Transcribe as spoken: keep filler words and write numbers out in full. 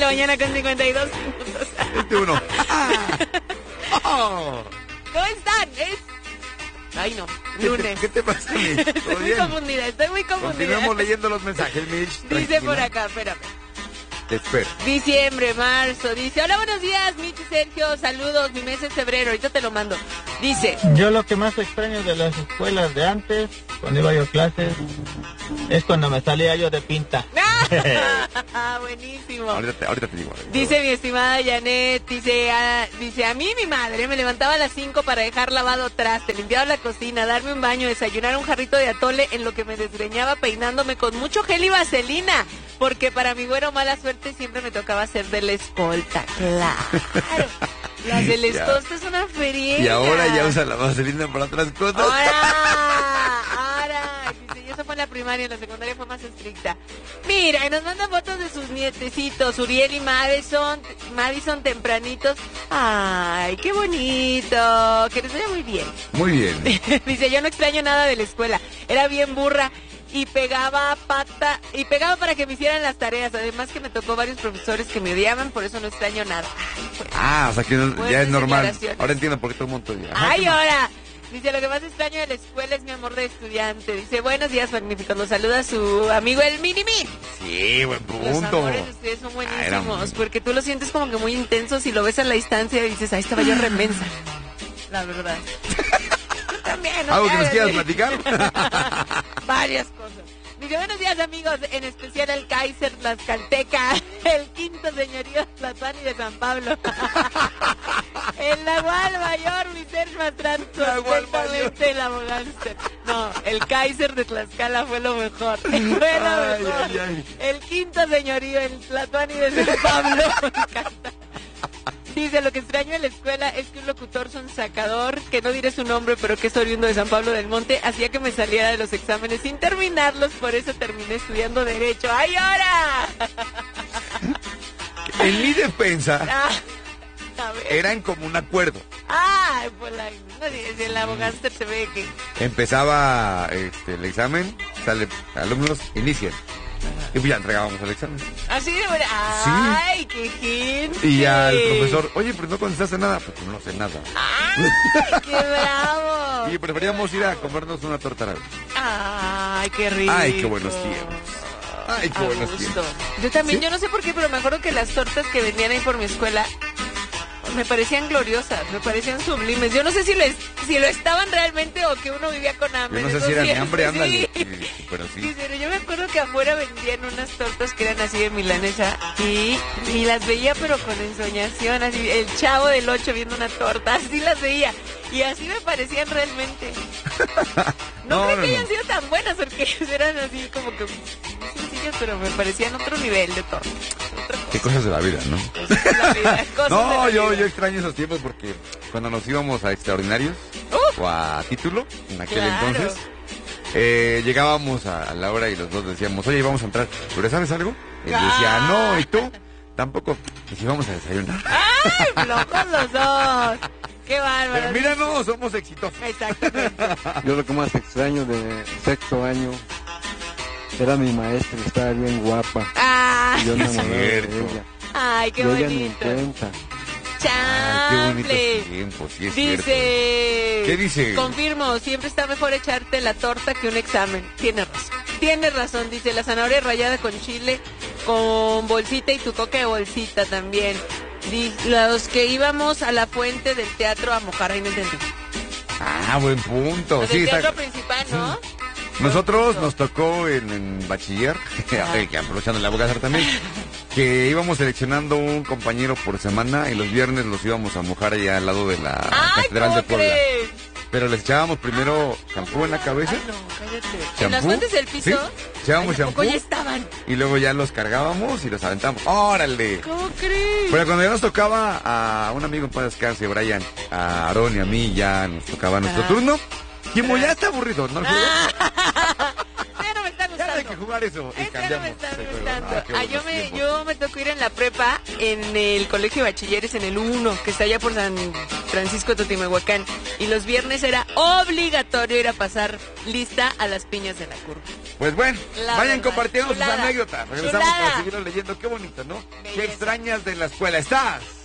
la mañana con cincuenta y dos minutos. Este uno. Oh. ¿Cómo están? Es... Ay, no, lunes. ¿Qué te, qué te pasa, Mitch? ¿Todo Estoy muy bien? confundida, estoy muy confundida. Continuemos leyendo los mensajes, Mitch. Dice Tranquila. por acá, espérame. Te espero. Diciembre, marzo, dice, hola, buenos días, Mitch y Sergio, saludos, mi mes es febrero, ahorita te lo mando. Dice, yo lo que más extraño de las escuelas de antes, cuando iba yo a clases, es cuando me salía yo de pinta. ¡Ah! Buenísimo. Ahorita te, ahorita te digo. Dice mi estimada Janet, dice a, dice, a mí mi madre me levantaba a las cinco para dejar lavado traste, limpiar la cocina, darme un baño, desayunar un jarrito de atole en lo que me desgreñaba peinándome con mucho gel y vaselina, porque para mi buena o mala suerte siempre me tocaba hacer de la escolta. Claro. La del escolta es una feria. Y ahora ya usa la vaselina para otras cosas. Ahora, ahora. Dice, y eso fue en la primaria, en la secundaria fue más estricta. Mira, y nos mandan fotos de sus nietecitos, Uriel y Madison, Madison tempranitos. Ay, qué bonito. Que les vaya muy bien. Muy bien. Dice, yo no extraño nada de la escuela. Era bien burra. Y pegaba pata, y pegaba para que me hicieran las tareas. Además que me tocó varios profesores que me odiaban, por eso no extraño nada. Ay, pues, Ah, o sea que no- buenas ya es normal. declaraciones. Ahora entiendo por qué todo el mundo ya. Ay, ahora. Dice, lo que más extraño de la escuela es mi amor de estudiante. Dice, buenos días, magníficos. Nos saluda su amigo el Mini-Mi. Sí, buen Los punto. amores de ustedes son buenísimos, Ah, era muy- porque tú lo sientes como que muy intensos y lo ves a la distancia y dices, ahí estaba yo remensa. La verdad. Tú también, ¿no? ¿Algo que nos Sabes, quieras sí. platicar? Varias cosas. Dice, buenos días, amigos, en especial el Kaiser Tlaxcalteca, el quinto señorío Tlatuani de San Pablo. El Nahual Mayor, mi ser Mastrán, Nahual perfectamente el abogánster. No, el Kaiser de Tlaxcala fue lo mejor. Fue lo Ay, mejor. ay, ay. El quinto señorío, el Tlatuani de San Pablo. Me encanta. Dice, lo que extraño en la escuela es que un locutor sonsacador, que no diré su nombre, pero que es oriundo de San Pablo del Monte, hacía que me saliera de los exámenes sin terminarlos, por eso terminé estudiando Derecho. ¡Ay, ahora! En mi defensa, Ah, a ver. eran como un acuerdo. Ah, pues la, no, si el abogánster se ve que... Empezaba este, el examen, sale, alumnos, inician. Y pues ya entregábamos el examen. Así de verdad. ¡Ay, qué gente! Y al profesor, oye, pero no contestaste nada. Pues no sé nada. ¡Ay, qué bravo! Y preferíamos ir a comernos una torta árabe. ¡Ay, qué rico! Ay, qué buenos tiempos. Ay, qué A buenos gusto. tiempos. Yo también, ¿Sí? yo no sé por qué, pero me acuerdo que las tortas que vendían ahí por mi escuela me parecían gloriosas, me parecían sublimes. Yo no sé si lo, es- si lo estaban realmente o que uno vivía con hambre. Yo no sé Eso si era sí, mi hambre, sí. ándale. Sí, pero sí. Sí, pero yo me acuerdo que afuera vendían unas tortas que eran así de milanesa y, y las veía pero con ensoñación, así el chavo del ocho viendo una torta, así las veía y así me parecían realmente. No, No, creo no, que no. hayan sido tan buenas porque eran así como que muy sencillas, pero me parecían otro nivel de torta. Otra cosa. Qué cosas de la vida, ¿no? Cosas de la vida, cosas de No, la yo, vida. yo extraño esos tiempos porque cuando nos íbamos a extraordinarios Uf. o a título, en aquel Claro. entonces, eh, llegábamos a, a la hora y los dos decíamos, oye, vamos a entrar, ¿pero sabes algo? Y él decía, no, ¿y tú? Tampoco. Y si vamos a desayunar. ¡Ay, flojos los dos! ¡Qué bárbaro! Pero mira, no, somos exitosos. Exactamente. Yo lo que más extraño de sexto año era mi maestra, que estaba bien guapa. ¡Ay! Y yo Sí, es enamorado de cierto. ella. ¡Ay, qué Y ella ni en bonito! cuenta. Ay, qué bonitos ¡Chamble! tiempos, sí es cierto. Dice... ¿Qué dice? Confirmo, siempre está mejor echarte la torta que un examen. Tiene razón. Tiene razón, dice, la zanahoria rallada con chile, con bolsita y tu coca de bolsita también. Di- Los que íbamos a la fuente del teatro a mojar, ahí no entendí. Ah, buen punto. Los Sí, del está- teatro principal, ¿no? Nosotros nos tocó en, en bachiller, que aprovechando la abogada también, que íbamos seleccionando un compañero por semana y los viernes los íbamos a mojar allá al lado de la ¡Ay, Catedral de cómo Puebla. crees! Pero les echábamos primero champú en la cabeza. Ay, no, cállate. ¿En ¿Champú? las fuentes del piso? Sí, echábamos Ay, ¿a poco champú. ya estaban? Y luego ya los cargábamos y los aventamos. ¡Órale! ¿Cómo crees? Pero cuando ya nos tocaba a un amigo en paz descanse, Brian, a Aarón y a mí, ya nos tocaba nuestro Ah. turno. Como ya está aburrido, ¿no? Ah, ya no me está Ya hay que gustando. jugar eso. Y Ese no me cambiamos. está de juego. gustando. Ah, qué Ah, yo, buenos me, tiempos. yo me tocó ir en la prepa en el colegio de bachilleres en el uno, que está allá por San Francisco de Totimehuacán. Y los viernes era obligatorio ir a pasar lista a las piñas de la curva. Pues bueno, La vayan verdad, compartiendo sus chulada. anécdotas. Regresamos Chulada. para seguirlo leyendo. Qué bonito, ¿no? Belleza. ¿Qué extrañas de la escuela? ¿Estás?